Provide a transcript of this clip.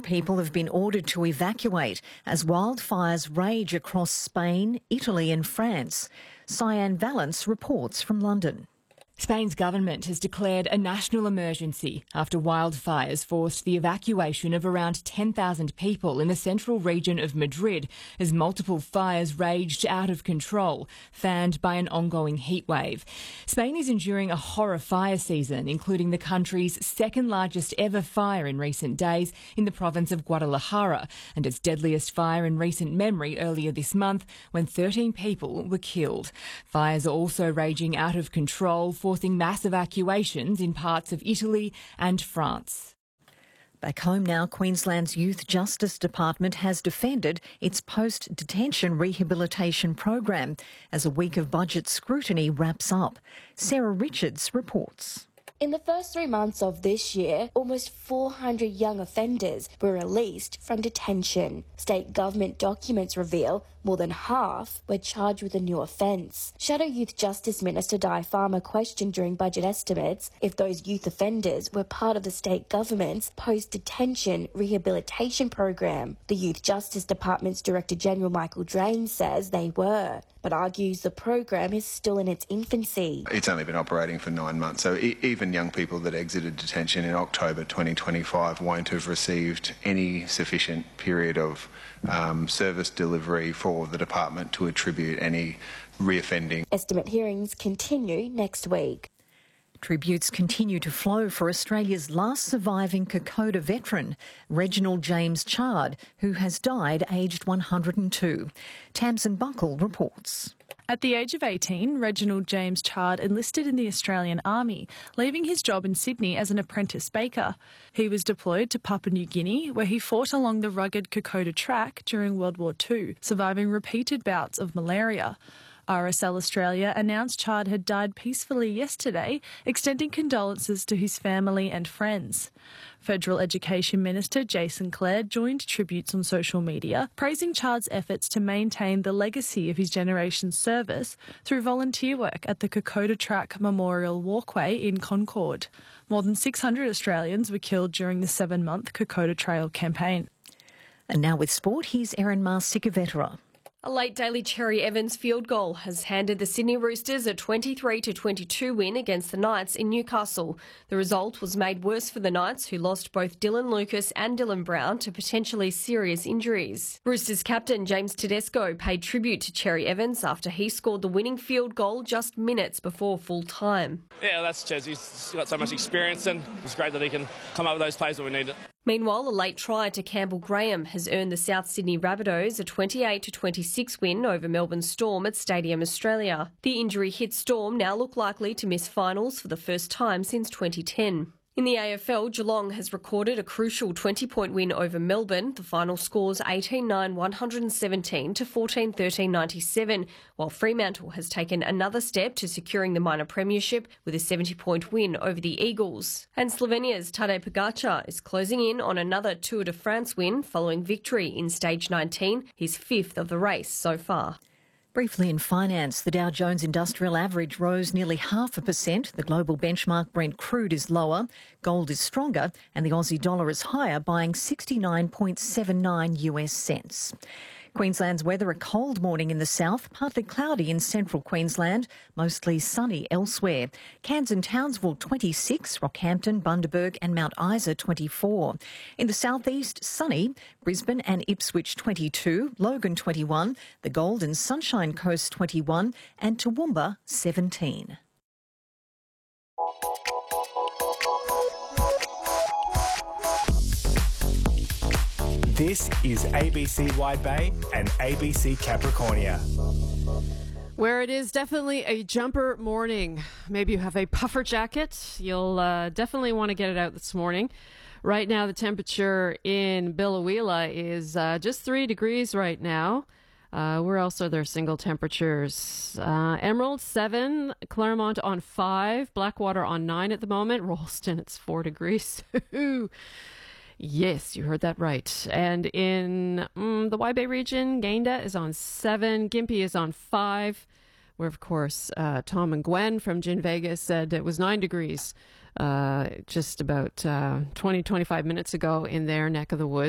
people have been ordered to evacuate as wildfires rage across Spain, Italy and France. Cyan Valence reports from London. Spain's government has declared a national emergency after wildfires forced the evacuation of around 10,000 people in the central region of Madrid as multiple fires raged out of control, fanned by an ongoing heatwave. Spain is enduring a horror fire season, including the country's second largest ever fire in recent days in the province of Guadalajara, and its deadliest fire in recent memory earlier this month when 13 people were killed. Fires are also raging out of control, forcing mass evacuations in parts of Italy and France. Back home now, Queensland's Youth Justice Department has defended its post-detention rehabilitation program as a week of budget scrutiny wraps up. Sarah Richards reports. In the first 3 months of this year, almost 400 young offenders were released from detention. State government documents reveal more than half were charged with a new offence. Shadow Youth Justice Minister Di Farmer questioned during budget estimates if those youth offenders were part of the state government's post-detention rehabilitation program. The Youth Justice Department's Director General Michael Drain says they were, but argues the program is still in its infancy. It's only been operating for 9 months, so even young people that exited detention in October 2025 won't have received any sufficient period of service delivery for the department to attribute any reoffending. Estimate hearings continue next week. Tributes continue to flow for Australia's last surviving Kokoda veteran, Reginald James Chard, who has died aged 102. Tamsin Buckle reports. At the age of 18, Reginald James Chard enlisted in the Australian Army, leaving his job in Sydney as an apprentice baker. He was deployed to Papua New Guinea, where he fought along the rugged Kokoda Track during World War II, surviving repeated bouts of malaria. RSL Australia announced Chard had died peacefully yesterday, extending condolences to his family and friends. Federal Education Minister Jason Clare joined tributes on social media, praising Chard's efforts to maintain the legacy of his generation's service through volunteer work at the Kokoda Track Memorial Walkway in Concord. More than 600 Australians were killed during the 7-month Kokoda Trail campaign. And now with sport, here's Erin Marsikovera. A late Daly Cherry Evans field goal has handed the Sydney Roosters a 23-22 win against the Knights in Newcastle. The result was made worse for the Knights, who lost both Dylan Lucas and Dylan Brown to potentially serious injuries. Roosters captain James Tedesco paid tribute to Cherry Evans after he scored the winning field goal just minutes before full time. Yeah, that's Ches. He's got so much experience and it's great that he can come up with those plays when we need it. Meanwhile, a late try to Campbell Graham has earned the South Sydney Rabbitohs a 28-26 win over Melbourne Storm at Stadium Australia. The injury-hit Storm now look likely to miss finals for the first time since 2010. In the AFL, Geelong has recorded a crucial 20-point win over Melbourne. The final scores 18-9-117 to 14-13-97, while Fremantle has taken another step to securing the minor premiership with a 70-point win over the Eagles. And Slovenia's Tadej Pogačar is closing in on another Tour de France win following victory in Stage 19, his 5th of the race so far. Briefly in finance, the Dow Jones Industrial Average rose nearly 0.5%. The global benchmark Brent crude is lower, gold is stronger, and the Aussie dollar is higher, buying 69.79 US cents. Queensland's weather, a cold morning in the south, partly cloudy in central Queensland, mostly sunny elsewhere. Cairns and Townsville 26, Rockhampton, Bundaberg and Mount Isa 24. In the southeast, sunny, Brisbane and Ipswich 22, Logan 21, the Gold and Sunshine Coast 21 and Toowoomba 17. This is ABC Wide Bay and ABC Capricornia. Where it is definitely a jumper morning. Maybe you have a puffer jacket. You'll definitely want to get it out this morning. Right now, the temperature in Biloela is just 3 degrees right now. Where else are there single temperatures? Emerald, 7. Claremont on 5. Blackwater on 9 at the moment. Rolleston, it's 4 degrees. Yes, you heard that right. And in the Waibay region, Gayndah is on 7. Gympie is on 5. Where, of course, Tom and Gwen from Gin Vegas said it was 9 degrees just about 20-25 minutes ago in their neck of the woods.